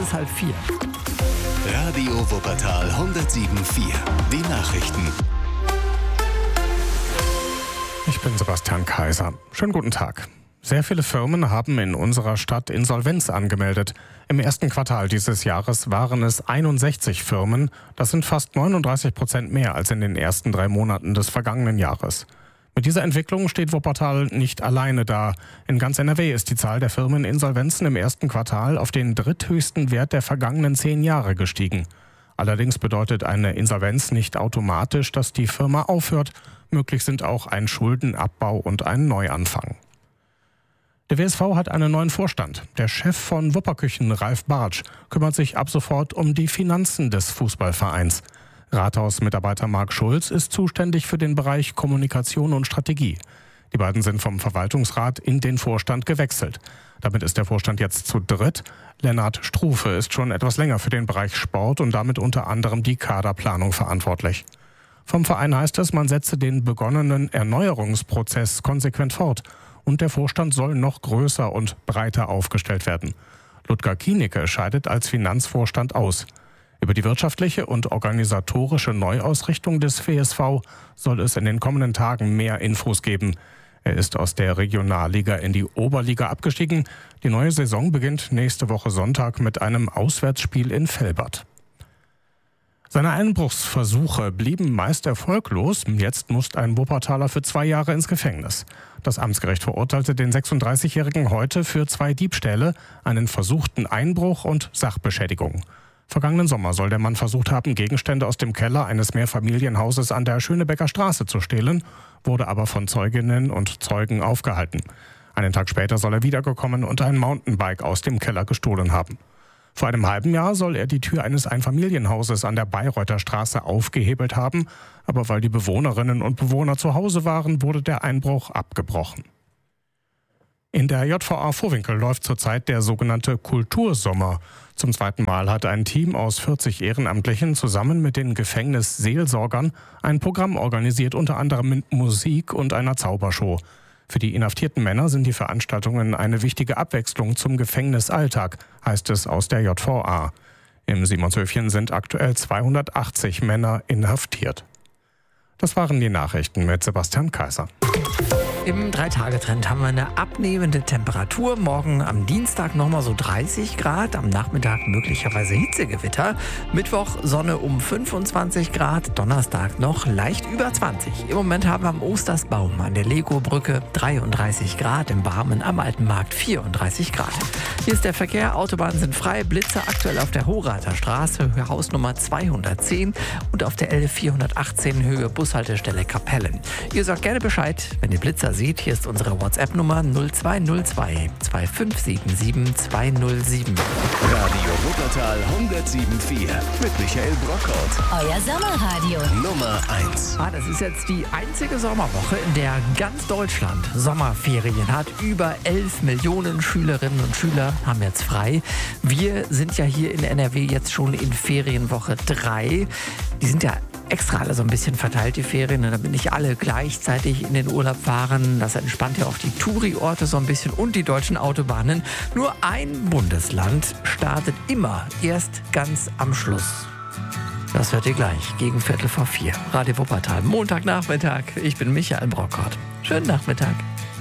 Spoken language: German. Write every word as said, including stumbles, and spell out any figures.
ist halb vier. Radio Wuppertal hundertsieben Komma vier. Die Nachrichten. Ich bin Sebastian Kaiser. Schönen guten Tag. Sehr viele Firmen haben in unserer Stadt Insolvenz angemeldet. Im ersten Quartal dieses Jahres waren es einundsechzig Firmen. Das sind fast neununddreißig Prozent mehr als in den ersten drei Monaten des vergangenen Jahres. Mit dieser Entwicklung steht Wuppertal nicht alleine da. In ganz N R W ist die Zahl der Firmeninsolvenzen im ersten Quartal auf den dritthöchsten Wert der vergangenen zehn Jahre gestiegen. Allerdings bedeutet eine Insolvenz nicht automatisch, dass die Firma aufhört. Möglich sind auch ein Schuldenabbau und ein Neuanfang. Der W S V hat einen neuen Vorstand. Der Chef von Wupperküchen, Ralf Bartsch, kümmert sich ab sofort um die Finanzen des Fußballvereins. Rathausmitarbeiter Marc Schulz ist zuständig für den Bereich Kommunikation und Strategie. Die beiden sind vom Verwaltungsrat in den Vorstand gewechselt. Damit ist der Vorstand jetzt zu dritt. Lennart Struve ist schon etwas länger für den Bereich Sport und damit unter anderem die Kaderplanung verantwortlich. Vom Verein heißt es, man setze den begonnenen Erneuerungsprozess konsequent fort. Und der Vorstand soll noch größer und breiter aufgestellt werden. Ludger Kienicke scheidet als Finanzvorstand aus. Über die wirtschaftliche und organisatorische Neuausrichtung des W S V soll es in den kommenden Tagen mehr Infos geben. Er ist aus der Regionalliga in die Oberliga abgestiegen. Die neue Saison beginnt nächste Woche Sonntag mit einem Auswärtsspiel in Velbert. Seine Einbruchsversuche blieben meist erfolglos. Jetzt muss ein Wuppertaler für zwei Jahre ins Gefängnis. Das Amtsgericht verurteilte den sechsunddreißigjährigen heute für zwei Diebstähle, einen versuchten Einbruch und Sachbeschädigung. Vergangenen Sommer soll der Mann versucht haben, Gegenstände aus dem Keller eines Mehrfamilienhauses an der Schönebecker Straße zu stehlen, wurde aber von Zeuginnen und Zeugen aufgehalten. Einen Tag später soll er wiedergekommen und ein Mountainbike aus dem Keller gestohlen haben. Vor einem halben Jahr soll er die Tür eines Einfamilienhauses an der Bayreuther Straße aufgehebelt haben, aber weil die Bewohnerinnen und Bewohner zu Hause waren, wurde der Einbruch abgebrochen. In der J V A Vohwinkel läuft zurzeit der sogenannte Kultursommer. Zum zweiten Mal hat ein Team aus vierzig Ehrenamtlichen zusammen mit den Gefängnisseelsorgern ein Programm organisiert, unter anderem mit Musik und einer Zaubershow. Für die inhaftierten Männer sind die Veranstaltungen eine wichtige Abwechslung zum Gefängnisalltag, heißt es aus der J V A. Im Simonshöfchen sind aktuell zweihundertachtzig Männer inhaftiert. Das waren die Nachrichten mit Sebastian Kaiser. Im Drei-Tage-Trend haben wir eine abnehmende Temperatur. Morgen am Dienstag nochmal so dreißig Grad, am Nachmittag möglicherweise Hitzegewitter. Mittwoch Sonne um fünfundzwanzig Grad, Donnerstag noch leicht über zwanzig. Im Moment haben wir am Ostersbaum an der Lego-Brücke dreiunddreißig Grad, im Barmen am Alten Markt vierunddreißig Grad. Hier ist der Verkehr, Autobahnen sind frei, Blitzer aktuell auf der Horather Straße, Hausnummer zweihundertzehn und auf der L vierhundertachtzehn Höhe Bushaltestelle Kapellen. Ihr sagt gerne Bescheid, wenn ihr Blitzer seht. Hier ist unsere WhatsApp-Nummer null zwei null zwei zwei fünf sieben sieben zwei null sieben. Radio Wuppertal hundertsieben Komma vier mit Michael Brockhaut. Euer Sommerradio. Nummer eins. Ah, das ist jetzt die einzige Sommerwoche, in der ganz Deutschland Sommerferien hat. Über elf Millionen Schülerinnen und Schüler haben jetzt frei. Wir sind ja hier in N R W jetzt schon in Ferienwoche drei. Die sind ja extra alle so ein bisschen verteilt, die Ferien, damit nicht alle gleichzeitig in den Urlaub fahren. Das entspannt ja auch die Touri-Orte so ein bisschen und die deutschen Autobahnen. Nur ein Bundesland startet immer erst ganz am Schluss. Das hört ihr gleich, gegen Viertel vor vier. Radio Wuppertal, Montagnachmittag. Ich bin Michael Brockhaut. Schönen Nachmittag.